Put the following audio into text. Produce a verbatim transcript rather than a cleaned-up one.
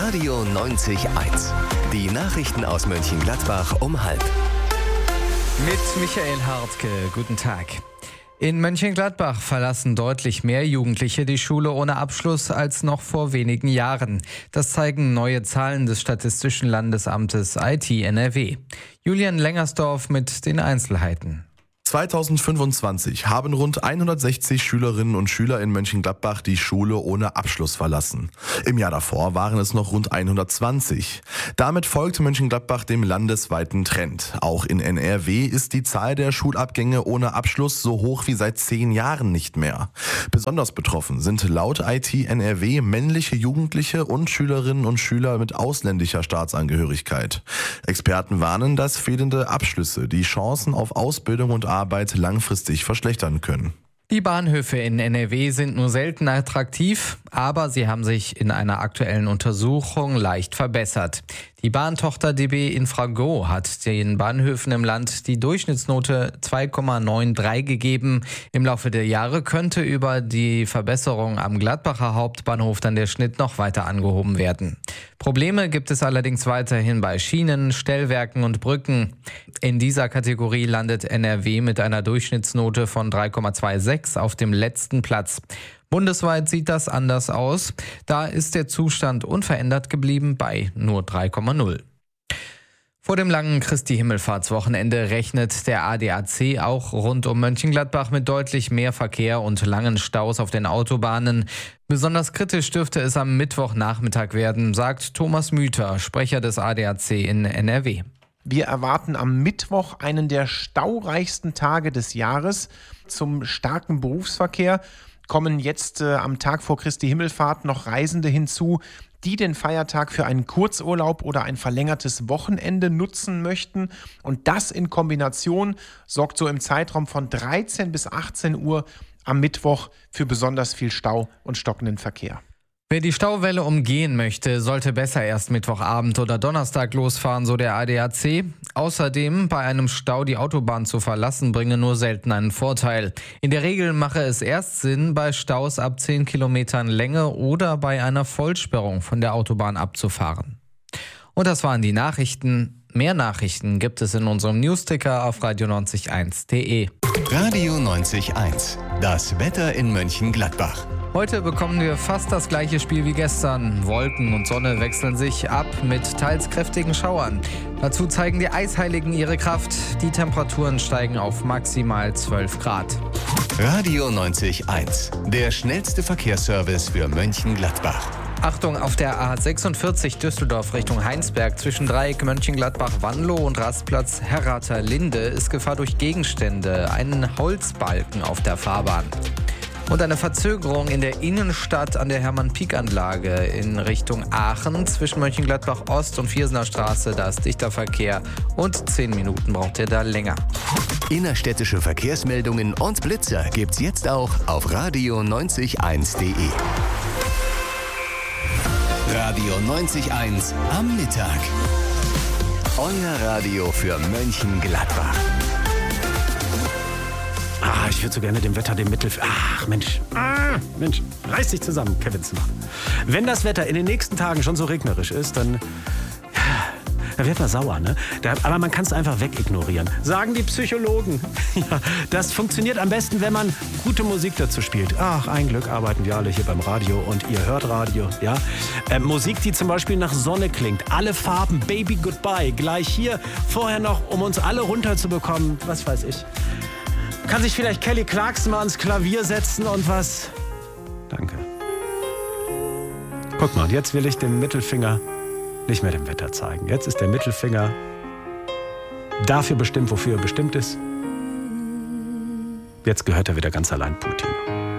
Radio neunzig eins. Die Nachrichten aus Mönchengladbach um halb. Mit Michael Hartke, guten Tag. In Mönchengladbach verlassen deutlich mehr Jugendliche die Schule ohne Abschluss als noch vor wenigen Jahren. Das zeigen neue Zahlen des Statistischen Landesamtes I T N R W. Julian Lengersdorf mit den Einzelheiten. zweitausendfünfundzwanzig haben rund hundertsechzig Schülerinnen und Schüler in Mönchengladbach die Schule ohne Abschluss verlassen. Im Jahr davor waren es noch rund hundertzwanzig. Damit folgt Mönchengladbach dem landesweiten Trend. Auch in N R W ist die Zahl der Schulabgänge ohne Abschluss so hoch wie seit zehn Jahren nicht mehr. Besonders betroffen sind laut I T N R W männliche Jugendliche und Schülerinnen und Schüler mit ausländischer Staatsangehörigkeit. Experten warnen, dass fehlende Abschlüsse die Chancen auf Ausbildung und Arbeit Arbeit langfristig verschlechtern können. Die Bahnhöfe in N R W sind nur selten attraktiv, aber sie haben sich in einer aktuellen Untersuchung leicht verbessert. Die Bahntochter D B Infrago hat den Bahnhöfen im Land die Durchschnittsnote zwei Komma drei gegeben. Im Laufe der Jahre könnte über die Verbesserung am Gladbacher Hauptbahnhof dann der Schnitt noch weiter angehoben werden. Probleme gibt es allerdings weiterhin bei Schienen, Stellwerken und Brücken. In dieser Kategorie landet N R W mit einer Durchschnittsnote von drei Komma sechsundzwanzig auf dem letzten Platz. Bundesweit sieht das anders aus. Da ist der Zustand unverändert geblieben bei nur drei Komma null. Vor dem langen Christi-Himmelfahrtswochenende rechnet der A D A C auch rund um Mönchengladbach mit deutlich mehr Verkehr und langen Staus auf den Autobahnen. Besonders kritisch dürfte es am Mittwochnachmittag werden, sagt Thomas Müther, Sprecher des A D A C in N R W. Wir erwarten am Mittwoch einen der staureichsten Tage des Jahres. Zum starken Berufsverkehr kommen jetzt äh, am Tag vor Christi Himmelfahrt noch Reisende hinzu, die den Feiertag für einen Kurzurlaub oder ein verlängertes Wochenende nutzen möchten. Und das in Kombination sorgt so im Zeitraum von dreizehn bis achtzehn Uhr am Mittwoch für besonders viel Stau und stockenden Verkehr. Wer die Stauwelle umgehen möchte, sollte besser erst Mittwochabend oder Donnerstag losfahren, so der A D A C. Außerdem, bei einem Stau die Autobahn zu verlassen, bringe nur selten einen Vorteil. In der Regel mache es erst Sinn, bei Staus ab zehn Kilometern Länge oder bei einer Vollsperrung von der Autobahn abzufahren. Und das waren die Nachrichten. Mehr Nachrichten gibt es in unserem Newsticker auf radio neunzig eins punkt de. Radio neunzig eins. Das Wetter in Mönchengladbach. Heute bekommen wir fast das gleiche Spiel wie gestern. Wolken und Sonne wechseln sich ab mit teils kräftigen Schauern. Dazu zeigen die Eisheiligen ihre Kraft. Die Temperaturen steigen auf maximal zwölf Grad. Radio neunzig eins. Der schnellste Verkehrsservice für Mönchengladbach. Achtung, auf der A sechsundvierzig Düsseldorf Richtung Heinsberg zwischen Dreieck Mönchengladbach-Wanlo und Rastplatz Herrather-Linde ist Gefahr durch Gegenstände, einen Holzbalken auf der Fahrbahn. Und eine Verzögerung in der Innenstadt an der Hermann-Pieck-Anlage in Richtung Aachen zwischen Mönchengladbach-Ost und Viersener Straße. Da ist dichter Verkehr und zehn Minuten braucht ihr da länger. Innerstädtische Verkehrsmeldungen und Blitzer gibt's jetzt auch auf radio neunzig eins punkt de. Radio neunzig eins am Mittag. Euer Radio für Mönchengladbach. Ah, ich würde so gerne dem Wetter, dem Mittel... Ach, Mensch. Ah, Mensch. Reiß dich zusammen, Kevin Zimmer. Wenn das Wetter in den nächsten Tagen schon so regnerisch ist, dann... Da wird man sauer, ne? Da, aber man kann es einfach wegignorieren. Sagen die Psychologen. Ja, das funktioniert am besten, wenn man gute Musik dazu spielt. Ach, ein Glück arbeiten wir alle hier beim Radio und ihr hört Radio, ja? Äh, Musik, die zum Beispiel nach Sonne klingt. Alle Farben, Baby Goodbye. Gleich hier. Vorher noch, um uns alle runterzubekommen. Was weiß ich. Kann sich vielleicht Kelly Clarkson mal ans Klavier setzen und was? Danke. Guck mal, jetzt will ich den Mittelfinger nicht mehr dem Wetter zeigen. Jetzt ist der Mittelfinger dafür bestimmt, wofür er bestimmt ist. Jetzt gehört er wieder ganz allein Putin.